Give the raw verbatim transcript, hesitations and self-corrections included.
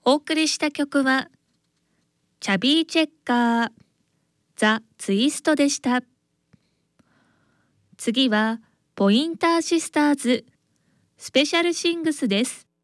お送りした曲はチャビーチェッカーザ・ツイストでした。次はポインターシスターズスペシャルシングスです。